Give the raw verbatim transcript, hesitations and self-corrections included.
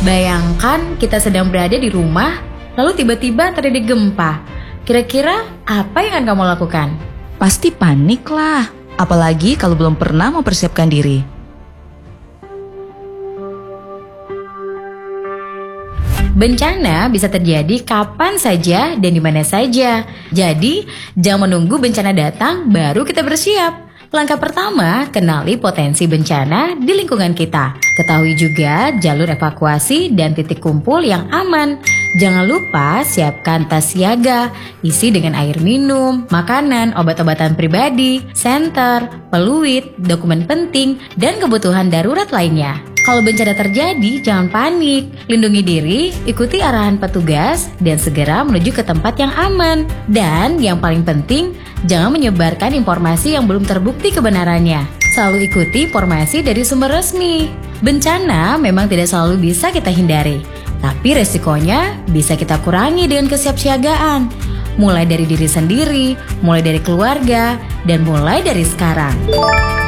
Bayangkan kita sedang berada di rumah, lalu tiba-tiba terjadi gempa. Kira-kira apa yang akan kamu lakukan? Pasti panik lah, apalagi kalau belum pernah mempersiapkan diri. Bencana bisa terjadi kapan saja dan di mana saja. Jadi, jangan menunggu bencana datang baru kita bersiap. Langkah pertama, kenali potensi bencana di lingkungan kita. Ketahui juga jalur evakuasi dan titik kumpul yang aman. Jangan lupa siapkan tas siaga, isi dengan air minum, makanan, obat-obatan pribadi, senter, peluit, dokumen penting, dan kebutuhan darurat lainnya. Kalau bencana terjadi, jangan panik. Lindungi diri, ikuti arahan petugas, dan segera menuju ke tempat yang aman. Dan yang paling penting, jangan menyebarkan informasi yang belum terbukti kebenarannya. Selalu ikuti informasi dari sumber resmi. Bencana memang tidak selalu bisa kita hindari, tapi resikonya bisa kita kurangi dengan kesiapsiagaan. Mulai dari diri sendiri, mulai dari keluarga, dan mulai dari sekarang.